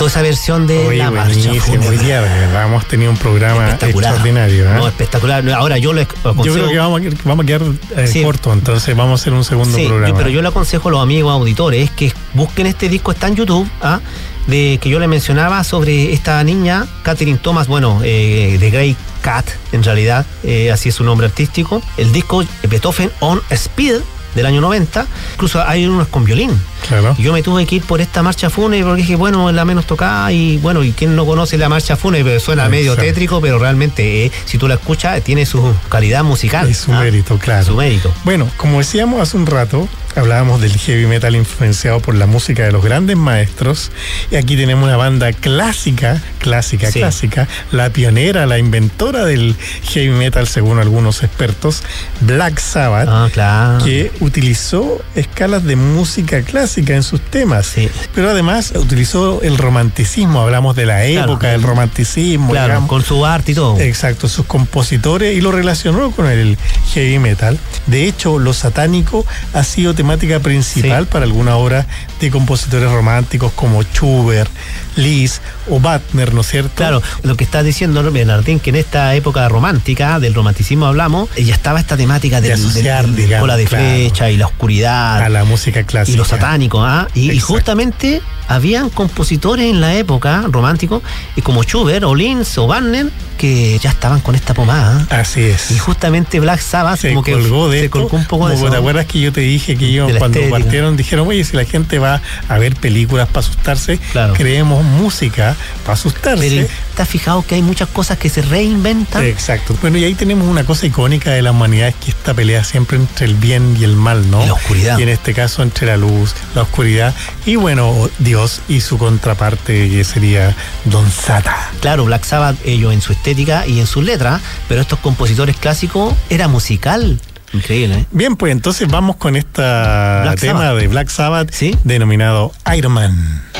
gustó esa versión de la marcha fúnebre. Hoy día hemos tenido un programa extraordinario. No, espectacular. Ahora yo le aconsejo... Yo creo que vamos a quedar corto, entonces vamos a hacer un segundo programa. Pero yo le aconsejo a los amigos auditores que busquen este disco, está en YouTube, de que yo le mencionaba sobre esta niña, Catherine Thomas, de Grey Cat, en realidad, así es su nombre artístico. El disco Beethoven on Speed, del año 90, incluso hay unos con violín. Claro. Yo me tuve que ir por esta marcha fúnebre porque dije, es la menos tocada y quien no conoce la marcha fúnebre, suena medio tétrico, pero realmente si tú la escuchas tiene su calidad musical. Y su mérito, claro. Su mérito. Bueno, como decíamos hace un rato, hablábamos del heavy metal influenciado por la música de los grandes maestros, y aquí tenemos una banda clásica, la pionera, la inventora del heavy metal según algunos expertos, Black Sabbath, claro, que utilizó escalas de música clásica en sus temas, pero además utilizó el romanticismo, hablamos de la época del romanticismo, digamos, con su arte y todo. Exacto, sus compositores, y lo relacionó con el heavy metal. De hecho, lo satánico ha sido temática principal para alguna obra de compositores románticos como Schubert, Liszt o Wagner, ¿no es cierto? Claro, lo que está diciendo Bernardín, que en esta época romántica, del romanticismo hablamos, ya estaba esta temática de asociar, digamos, cola de flecha y la oscuridad a la música clásica y lo satánico, y justamente habían compositores en la época romántico como Schubert o Linz o Wagner que ya estaban con esta pomada. Así es. Y justamente Black Sabbath se colgó un poco de eso. ¿Te acuerdas que yo te dije que ellos cuando partieron dijeron, oye, si la gente va a ver películas para asustarse, creemos música para asustarse? Pero ¿te has fijado que hay muchas cosas que se reinventan? Exacto. Bueno, y ahí tenemos una cosa icónica de la humanidad, es que esta pelea siempre entre el bien y el mal, ¿no? Y la oscuridad. Y en este caso entre la luz, la oscuridad, y Dios y su contraparte, que sería Don Sata. Claro, Black Sabbath, ellos en su estética y en sus letras, pero estos compositores clásicos era musical. Increíble, ¿eh? Bien, pues entonces vamos con este tema de Black Sabbath, denominado Iron Man.